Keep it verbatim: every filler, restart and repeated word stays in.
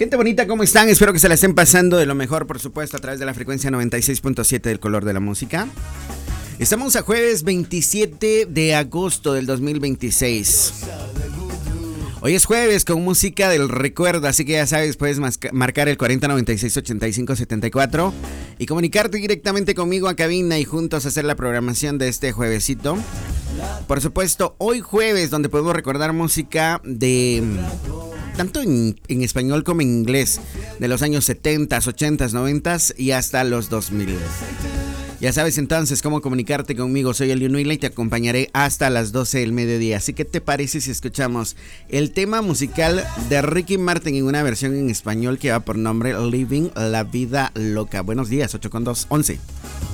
Gente bonita, ¿cómo están? Espero que se la estén pasando de lo mejor, por supuesto, a través de la frecuencia noventa y seis punto siete del color de la música. Estamos a jueves veintisiete de agosto del dos mil veintiséis. Hoy es jueves con música del recuerdo, así que ya sabes, puedes marcar el cuarenta noventa y seis ochenta y cinco setenta y cuatro y comunicarte directamente conmigo a cabina y juntos hacer la programación de este juevesito. Por supuesto, hoy jueves, donde podemos recordar música de tanto en, en español como en inglés, de los años setenta, ochenta, noventa y hasta los dos mil. Ya sabes entonces cómo comunicarte conmigo. Soy Elio Nuila y te acompañaré hasta las doce del mediodía. Así que, ¿te parece si escuchamos el tema musical de Ricky Martin en una versión en español que va por nombre Living la Vida Loca? Buenos días, ocho con dos, once.